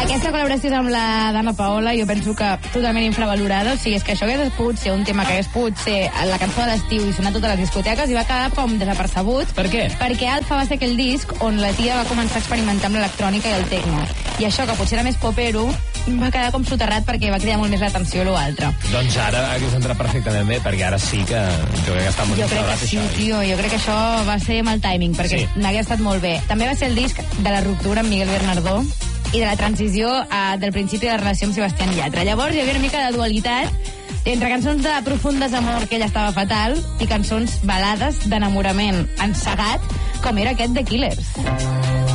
Aquesta col·laboració amb la Dana Paola jo penso que totalment infravalorada. O sigui, és que això hagués pogut ser un tema que hagués pogut ser la cançó de l'estiu i sonar a totes les discoteques i va quedar com desapercebut. Per què? Perquè Alfa va ser aquell disc on la tia va començar a experimentar amb l'electrònica i el techno. I això, que potser era més popero, va quedar com soterrat perquè va cridar molt més l'atenció a l'altre. Doncs ara hagués entrat perfectament bé, perquè ara sí que jo crec que està molt instaurat això. Jo crec que sí, tio. Jo crec que això va ser mal timing, perquè n'hagués estat molt bé. També va ser el disc de la ruptura amb Miguel Bernardó i de la transició del principi de la relació amb Sebastián Yatra. Llavors hi havia una mica de dualitat entre cançons de profund desamor, que ella estava fatal, i cançons balades d'enamorament encegat, com era aquest de Killers.